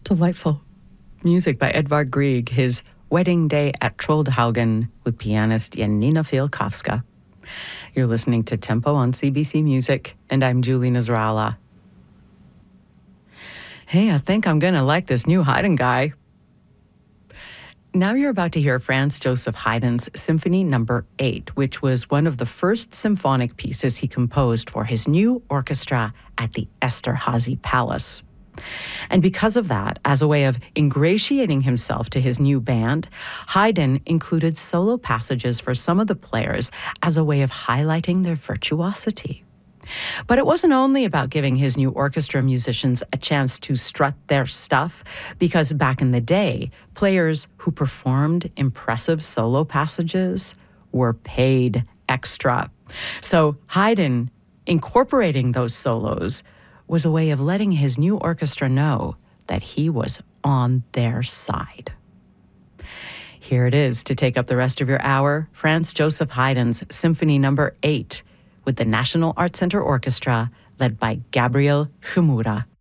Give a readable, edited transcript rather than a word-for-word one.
Delightful. Music by Edvard Grieg, his Wedding Day at Troldhaugen with pianist Janina Fialkowska. You're listening to Tempo on CBC Music, and I'm Julie Nasrallah. Hey, I think I'm gonna like this new Haydn guy. Now you're about to hear Franz Joseph Haydn's Symphony No. 8, which was one of the first symphonic pieces he composed for his new orchestra at the Esterházy Palace. And because of that, as a way of ingratiating himself to his new band, Haydn included solo passages for some of the players as a way of highlighting their virtuosity. But it wasn't only about giving his new orchestra musicians a chance to strut their stuff, because back in the day, players who performed impressive solo passages were paid extra. So Haydn, incorporating those solos, was a way of letting his new orchestra know that he was on their side. Here it is to take up the rest of your hour, Franz Joseph Haydn's Symphony No. 8 with the National Art Center Orchestra led by Gabriel Chmura.